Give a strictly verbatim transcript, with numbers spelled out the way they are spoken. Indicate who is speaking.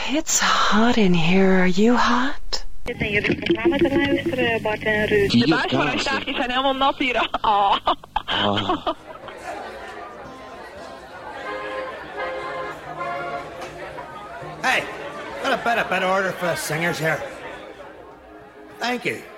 Speaker 1: It's hot in here. Are you hot?
Speaker 2: De baas van een staartje zijn helemaal nat hier. Oh.
Speaker 3: Oh.
Speaker 4: Hey, got a bit of better order for the singers here. Thank you.